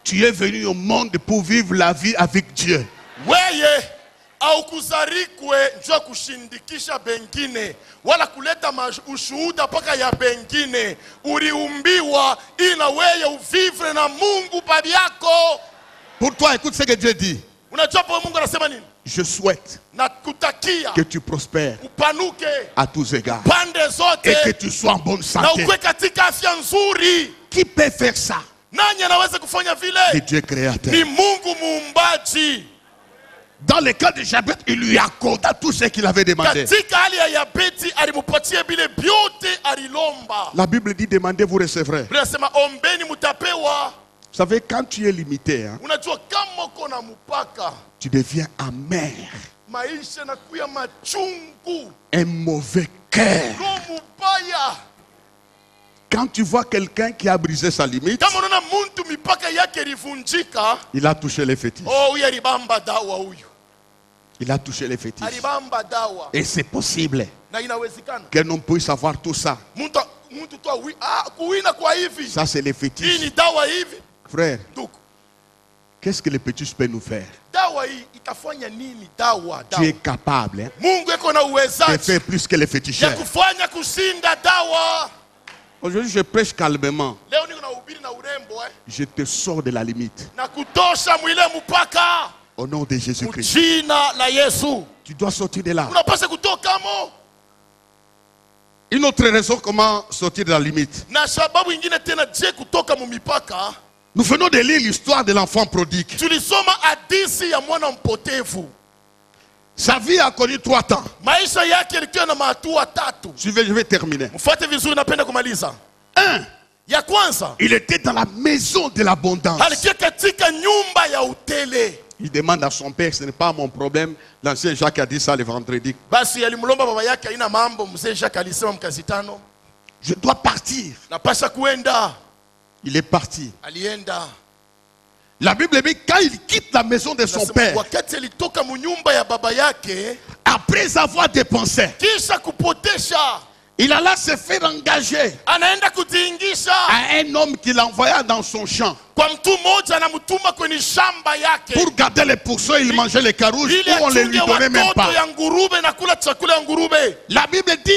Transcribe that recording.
Tu es venu au monde pour vivre la vie avec Dieu. Weye aukuzarikwe njoo kushindikisha bengine wala kuleta ushuhuda paka ya bengine. Uliumbiwa ila weye uvivre na Mungu pabi yako. Pour toi, écoute ce que Dieu dit. Unajua pa Mungu anasema nini? Je souhaite Na kutakia que tu prospères upanuke à tous égards pande zote et que tu sois en bonne na santé. ukwe katika afya nzuri. Qui peut faire ça? Nani anaweza kufanya C'est vile? Dieu créateur. Ni Mungu muumbaji. Dans le cas de Jabez, il lui accorda tout ce qu'il avait demandé. Katika hali ya Yabeti alimupatia bile byote alilomba. La Bible dit demandez, vous recevrez. Biblia inasema ombeni mutapewa. Vous savez, quand tu es limité, hein, Unajua kama uko na mpaka, tu deviens amer, maisha na kuya machungu, un mauvais cœur. roho mubaya. Quand tu vois quelqu'un qui a brisé sa limite, Kama unaona muntu mipaka yake ilivunjika, il a touché les fétiches. oh huyu alibamba dawa huyu. Il a touché les fétiches. Alibamba dawa. Et c'est possible Na inawezekana. qu'un homme puisse avoir tout ça. Muntu tu kuwina kwa hivi. Ça, c'est les Hii fétiches. ni dawa hivi. Frère, Ndugu, qu'est-ce que les fétiches peuvent nous faire? dawa hii itafanya nini? Dawa. Tu es capable, hein, Mungu eko na de uwezaji faire plus que les ya féticheurs. kufanya kushinda dawa. Aujourd'hui, je prêche calmement. Leo niko na ubiri na urembo Je te sors de la limite. na kutosha mwile mpaka Au nom de Jésus-Christ. jina la Yesu. Tu dois sortir de là. Unapaswa kutoka mo. Une autre raison comment sortir de la limite. Na sababu ingine tena je kutoka mu mipaka. Nous venons de lire l'histoire de l'enfant prodigue. Tulisoma hadithi ya mwana mpotevu. Sa vie a connu 3 temps. Maisha yake yalikuwa na hatua 3. Je vais terminer. Mfuate vizuri, napenda kumaliza. 1. Ya kwanza, Il était dans la maison de l'abondance. alikuwa katika nyumba ya utele. Il demande à son père, ce n'est pas mon problème. L'ancien Jacques a dit ça le vendredi. Basi alimlomba baba yake, haina mambo. Mzee Jacques alisema mkazi tano, Je dois partir. napasha kuenda. Il est parti. Alienda. La Bible dit quand il quitte la maison de son Nasema, père, wakati alitoka mu nyumba ya baba yake, après avoir dépensé, kisha kupotesha, il alla se faire engager anaenda kujiingisha à un homme qu'il envoya dans son champ kwa mtu mmoja, anamtuma kwenye shamba yake pour garder les pourceaux. Il mangeait les carouges ili ou on ne lui achunge donnait même watoto pas. ya ngurube na kula chakula ya ngurube. La Bible dit